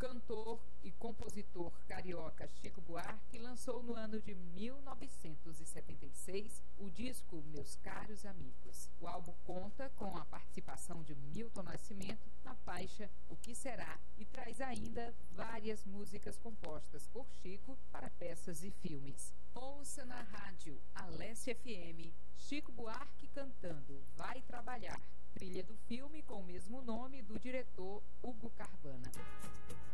cantor e compositor carioca Chico Buarque lançou no ano de 1976 o disco Meus Caros Amigos. O álbum conta com a participação de Milton Nascimento na faixa O Que Será e traz ainda várias músicas compostas por Chico para peças e filmes. Ouça na rádio Alesse FM Chico Buarque cantando Vai Trabalhar, trilha do filme com o mesmo nome do diretor Hugo Carvana.